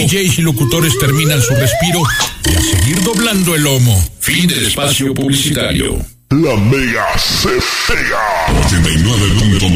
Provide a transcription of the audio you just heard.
DJs y locutores terminan su respiro y a seguir doblando el lomo. Fin del espacio publicitario. La Mega se pega. 89.9